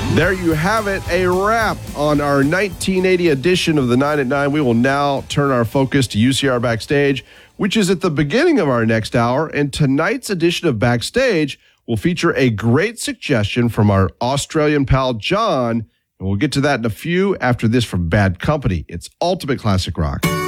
There you have it, a wrap on our 1980 edition of the 9 at 9. We will now turn our focus to UCR Backstage, which is at the beginning of our next hour. And tonight's edition of Backstage will feature a great suggestion from our Australian pal, John. And we'll get to that in a few after this from Bad Company. It's Ultimate Classic Rock.